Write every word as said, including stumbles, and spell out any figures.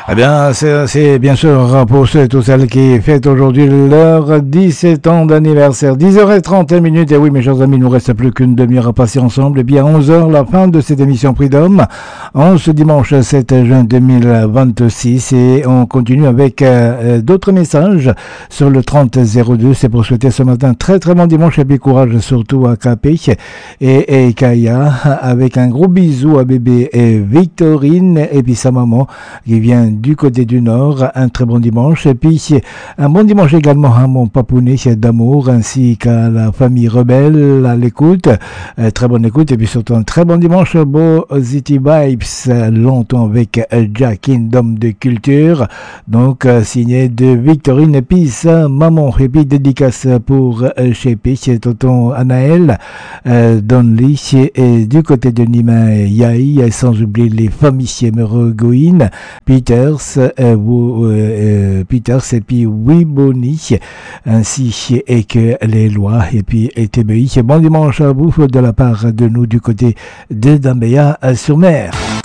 Eh bien, c'est, c'est bien sûr pour ceux et toutes celles qui fêtent aujourd'hui leur dix-sept ans d'anniversaire. dix heures trente minutes, et oui, mes chers amis, il nous reste plus qu'une demi-heure à passer ensemble. Et bien, onze heures, la fin de cette émission Freedom, en ce dimanche sept juin deux mille vingt-six. Et on continue avec euh, d'autres messages sur le trente zéro deux. C'est pour souhaiter ce matin très très bon dimanche et puis courage surtout à Capé et, et Kaya, avec un gros bisou à bébé et Victorine et puis sa maman qui vient du côté du Nord. Un très bon dimanche et puis un bon dimanche également à mon papounet d'amour ainsi qu'à la famille Rebelle à l'écoute. Euh, très bonne écoute et puis surtout un très bon dimanche. Beau City Vibes, longtemps avec Jack Kingdom de Culture, donc euh, signé de Victorine et puis sa maman. Et puis dédicace pour euh, chez P, chez tonton Anaël, euh, Donly et du côté de Nima Yaï, sans oublier les familles Merogoïne, Peters, euh, Wo, euh, Peters et puis Wiboni, ainsi et que les lois et puis et T B I. Bon dimanche à vous de la part de nous du côté de Dambéa sur mer.